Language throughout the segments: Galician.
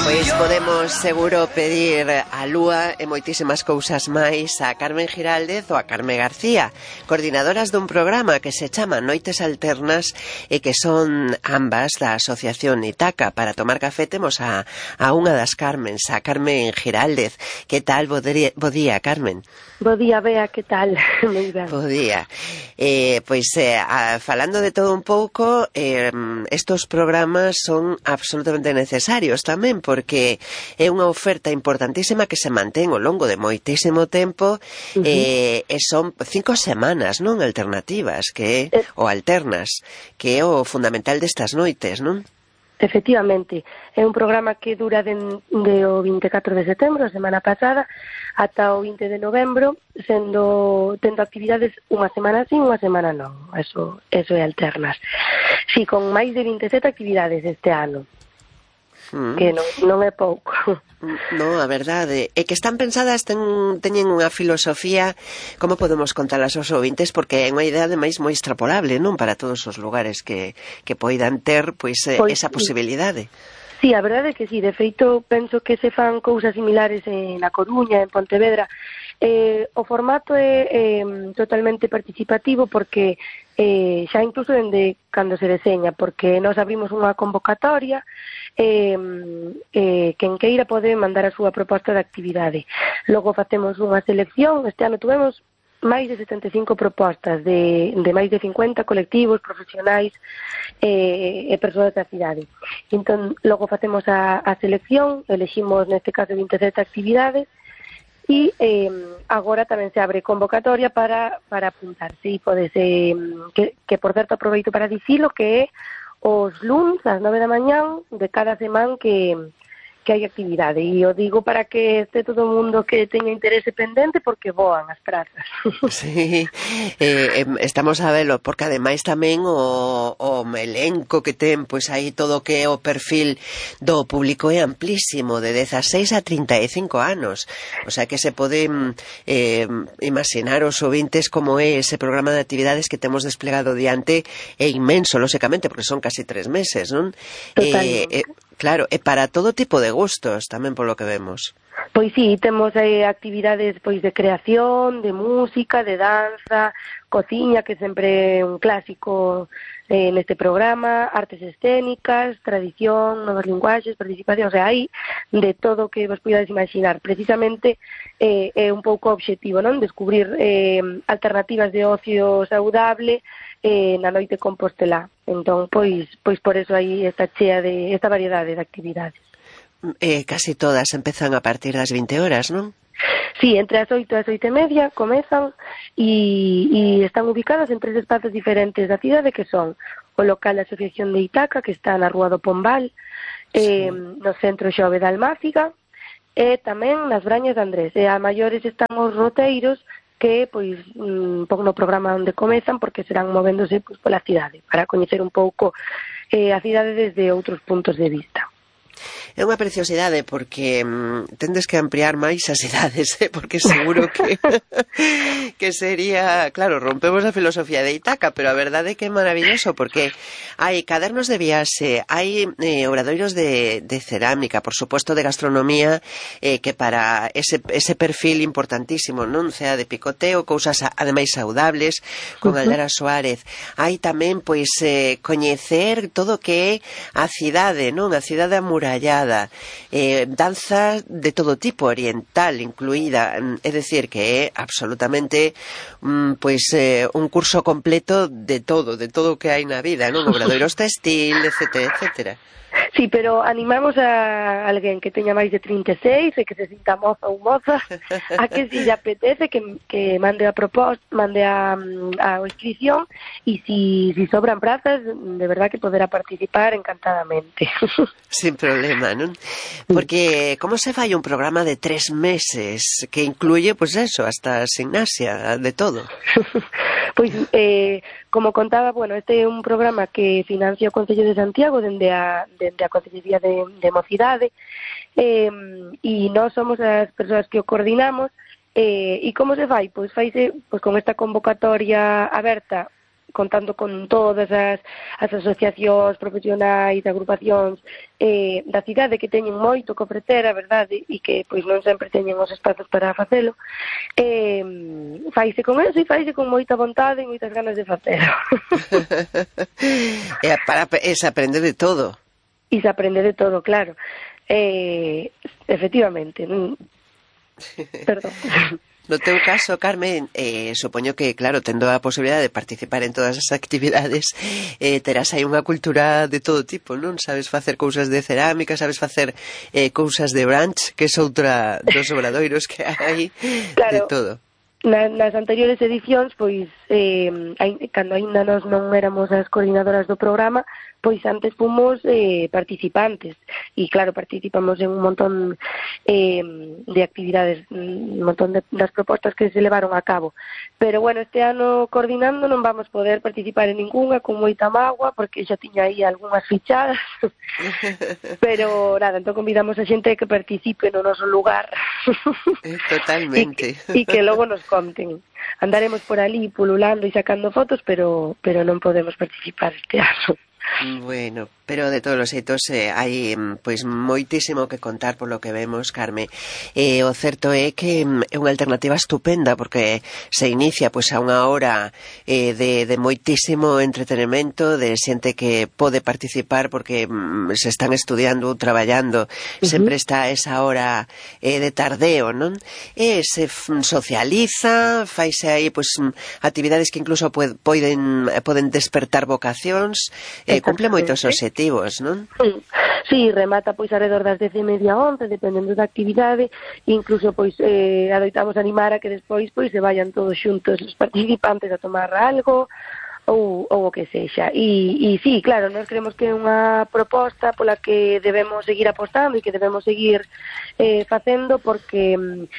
Pois podemos seguro pedir a Lúa e moitísimas cousas máis a Carmen Giraldez ou a Carme García, coordinadoras dun programa que se chama Noites Alternas e que son ambas da Asociación Itaca. Para tomar café temos a unha das Carmens, a Carmen Giraldez. Que tal? Bo día, Carmen. Bo día, Bea, que tal? Bo día. Falando de todo un pouco, estos programas son absolutamente necesarios tamén, porque é unha oferta importantísima que se mantén ao longo de moitísimo tempo, e son 5 semanas, non, alternativas, que é, ou alternas, que é o fundamental destas noites, non? Efectivamente, é un programa que dura de o 24 de setembro, a semana pasada, ata o 20 de novembro, tendo actividades unha semana sí, unha semana non. Eso é alternas. Sí, con máis de 27 actividades este ano. Que non é pouco. No, a verdade é que están pensadas, teñen unha filosofía, como podemos contalas aos ouvintes, porque é unha idea ademais moi extrapolable, non, para todos os lugares que poidan ter esa posibilidade. Sí, a verdade é que sí, de feito penso que se fan cousas similares na Coruña, en Pontevedra. O formato é totalmente participativo porque xa incluso dende cando se deseña, porque nós abrimos unha convocatoria, quen queira pode mandar a súa proposta de actividade. Logo facemos unha selección. Este ano tuvemos máis de 75 propostas de máis de 50 colectivos, profesionais e persoas da cidade. Entón, logo facemos a selección, elegimos neste caso 27 actividades, e agora tamén se abre convocatoria para apuntarse, e podese, que por certo aproveito para dicilo, que é os luns ás 9 da mañán de cada semana que hai actividade, e o digo para que este todo o mundo que teña interese pendente, porque voan as prazas. Sí, estamos a velo, porque ademais tamén o elenco que ten, pois aí todo o que é o perfil do público é amplísimo, de 16 a 35 anos, o sea que se poden imaginar os ouvintes como é ese programa de actividades que temos desplegado diante, é inmenso, lóxicamente, porque son casi 3 meses, non? Claro, e para todo tipo de gustos, tamén polo que vemos. Pois sí, temos actividades pois de creación, de música, de danza, cociña, que sempre é un clásico neste programa, artes escénicas, tradición, novas linguaxes, participación, o sea, hai de todo o que vos podades imaginar. Precisamente é un pouco o obxectivo, non? Descubrir alternativas de ocio saudable na noite compostelá. Entón, pois por eso hai esta variedade de actividades. Casi todas empezan a partir das 20 horas, non? Sí, entre as 8 e as 8:30 comezan e están ubicadas en 3 espazos diferentes da cidade, que son o local da Asociación de Itaca, que está na Rúa do Pombal, no Centro Xove da Almáfiga, e tamén nas Brañas de Andrés. E a maiores están os roteiros, que pois no programa onde comezan, porque serán movéndose pola cidade, para coñecer un pouco a cidade desde outros puntos de vista. É unha preciosidade, porque tendes que ampliar máis as idades, porque seguro que sería, claro, rompemos a filosofía de Itaca, pero a verdade é que é maravilloso, porque hai cadernos de viaxe, hai obradoiros de cerámica, por suposto de gastronomía, que para ese perfil importantísimo, non sea de picoteo, cousas ademais saudables, con Aldara Suárez. Hai tamén, pois, coñecer todo o que é a cidade, non? A cidade amurallada, danza de todo tipo, oriental incluída, é dicir, que é absolutamente un curso completo de todo o que hai na vida, non? Obradoiros textil, etcétera, etcétera. Sí, pero animamos a alguén que teña máis de 36 e que se sinta moza ou moza a que si lle apetece que mande a proposta, mande a inscripción, e si sobran prazas, de verdad que poderá participar encantadamente. Sin problema, non? Porque como se fai un programa de 3 meses que incluye, pois eso, hasta gimnasia, de todo? Pois, como contaba, bueno, este é un programa que financia o Concello de Santiago dende a Concellería de Mocidade, e nós somos as persoas que o coordinamos, e como se fai? Pois faise con esta convocatoria aberta contando con todas as asociacións profesionais, agrupacións da cidade que teñen moito que ofrecer, a verdade, e que pois non sempre teñen os espazos para facelo, faise con eso e faise con moita vontade e moitas ganas de facelo. E se aprende de todo. E se aprende de todo, claro. Efectivamente. Perdón. No teu caso, Carmen, supoño que, claro, tendo a posibilidade de participar en todas as actividades, terás aí unha cultura de todo tipo, non? Sabes facer cousas de cerámica, sabes facer cousas de brunch, que é outra dos obradoiros que hai, claro, de todo. Nas anteriores edicións, pois, cando aínda nós non éramos as coordinadoras do programa, pois antes fomos participantes e claro, participamos en un montón de actividades, un montón das propostas que se levaron a cabo, pero bueno, este ano coordinando non vamos poder participar en ninguna con moita mágoa porque xa tiña aí algunhas fichadas pero nada, entón convidamos a xente que participe no noso lugar totalmente e que logo nos conten. Andaremos por ali pululando e sacando fotos, pero non podemos participar este ano. Bueno, pero de todos os xeitos hai pois moitísimo que contar por lo que vemos, Carme. O certo é que é unha alternativa estupenda porque se inicia pois a unha hora de moitísimo entretenimento, de xente que pode participar porque se están estudiando ou traballando, sempre está esa hora de tardeo, non? E se socializa, faise aí pois actividades que incluso poden despertar vocacións, cumple moitos obxectivos, non? Sí, remata pois alrededor das 10:30, 11, dependendo da actividade, incluso pois adoitamos animar a que despois pois se vayan todos xuntos os participantes a tomar algo ou o que sexa. E sí, claro, nós creemos que é unha proposta pola que debemos seguir apostando e que debemos seguir facendo porque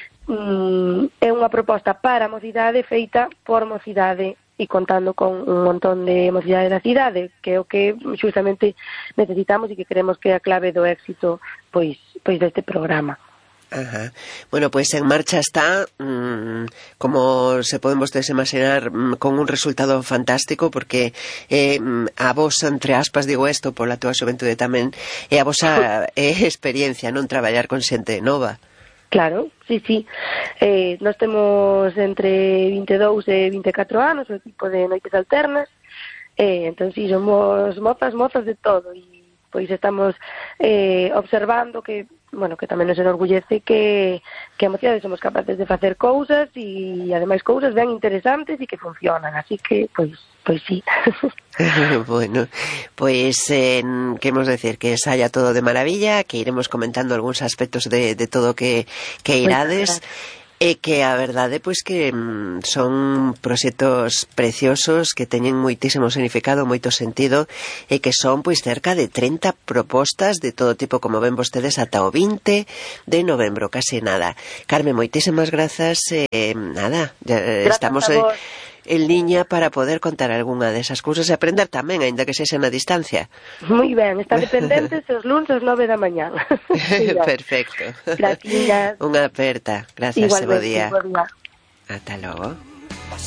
é unha proposta para a mocidade feita por mocidade e contando con un montón de mocidade da cidade, que é o que justamente necesitamos e que creemos que é a clave do éxito pois deste programa. Ajá. Bueno, pois en marcha está, como se poden vostedes imaginar, con un resultado fantástico, porque a vos, entre aspas, digo isto, pola túa xuventude tamén, é a vosa experiencia, non traballar con xente nova. Claro, sí. Nós temos entre 22 e 24 anos, o equipo de Noites Alternas, entón sí, somos mozas de todo, e pois estamos observando que, bueno, que tamén nos enorgullece que a mocidade somos capaces de facer cousas e ademais cousas ben interesantes e que funcionan, así que pois sí. Bueno, pois queremos decir que saia todo de maravilla, que iremos comentando algúns aspectos de todo que irades. E que a verdade pois que son proxectos preciosos que teñen moitísimo significado, moito sentido e que son pois cerca de 30 propostas de todo tipo, como ven vostedes, ata o 20 de novembro, case nada. Carmen, moitísimas grazas, nada, estamos en liña para poder contar algunha desas cousas e aprender tamén, aínda que sexa na distancia. Moi ben, están dependentes os luns ás 9 da mañá. Perfecto. Gracias. Unha aperta. Gracias, bo día. Igualmente, bo día. Ata logo.